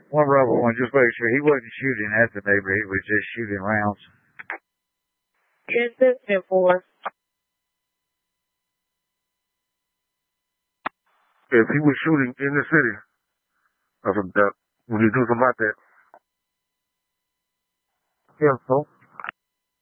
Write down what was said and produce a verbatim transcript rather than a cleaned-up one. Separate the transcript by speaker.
Speaker 1: One Bravo One, just make sure he wasn't shooting at the neighbor, he was just shooting rounds.
Speaker 2: ten six, ten four.
Speaker 3: If he was shooting in the city, I said that we need to do something about that.
Speaker 1: Yeah, so.